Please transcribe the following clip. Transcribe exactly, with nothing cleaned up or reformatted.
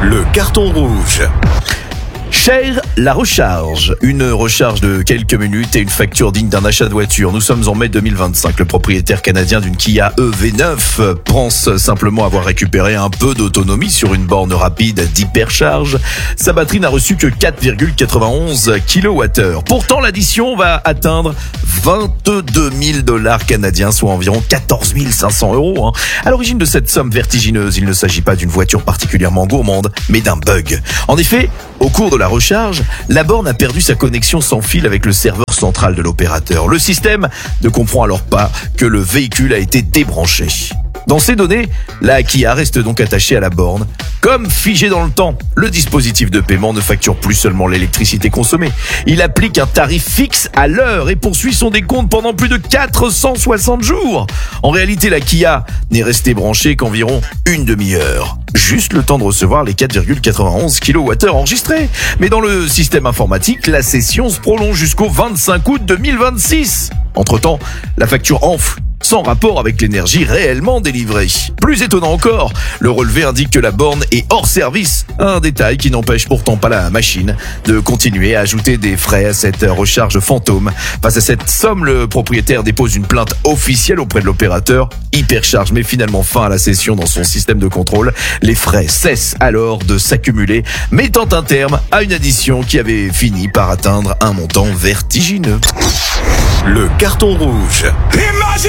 Le carton rouge. Cher la recharge. Une recharge de quelques minutes et une facture digne d'un achat de voiture. Nous sommes en mai deux mille vingt-cinq. Le propriétaire canadien d'une Kia E V neuf pense simplement avoir récupéré un peu d'autonomie sur une borne rapide d'hypercharge. Sa batterie n'a reçu que quatre virgule quatre-vingt-onze kilowattheures. Pourtant, l'addition va atteindre vingt-deux mille dollars canadiens, soit environ quatorze mille cinq cents euros. Hein. À l'origine de cette somme vertigineuse, il ne s'agit pas d'une voiture particulièrement gourmande, mais d'un bug. En effet, au cours de la recharge, la borne a perdu sa connexion sans fil avec le serveur central de l'opérateur. Le système ne comprend alors pas que le véhicule a été débranché. Dans ces données, la Kia reste donc attachée à la borne. Comme figé dans le temps, le dispositif de paiement ne facture plus seulement l'électricité consommée. Il applique un tarif fixe à l'heure et poursuit son décompte pendant plus de quatre cent soixante jours. En réalité, la Kia n'est restée branchée qu'environ une demi-heure. Juste le temps de recevoir les quatre virgule quatre-vingt-onze kilowattheures enregistrés. Mais dans le système informatique, la session se prolonge jusqu'au vingt-cinq août deux mille vingt-six. Entre-temps, la facture enfle, sans rapport avec l'énergie réellement délivrée. Plus étonnant encore, le relevé indique que la borne est hors service. Un détail qui n'empêche pourtant pas la machine de continuer à ajouter des frais à cette recharge fantôme. Face à cette somme, le propriétaire dépose une plainte officielle auprès de l'opérateur. Hypercharge met finalement fin à la session dans son système de contrôle. Les frais cessent alors de s'accumuler, mettant un terme à une addition qui avait fini par atteindre un montant vertigineux. Le carton rouge. Imagine